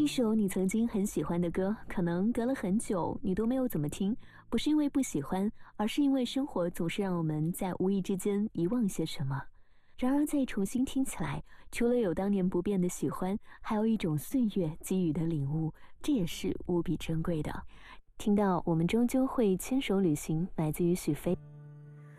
一首你曾经很喜欢的歌，可能隔了很久你都没有怎么听，不是因为不喜欢，而是因为生活总是让我们在无意之间遗忘些什么。然而再重新听起来，除了有当年不变的喜欢，还有一种岁月给予的领悟，这也是无比珍贵的。听到我们终究会牵手旅行，来自于许飞。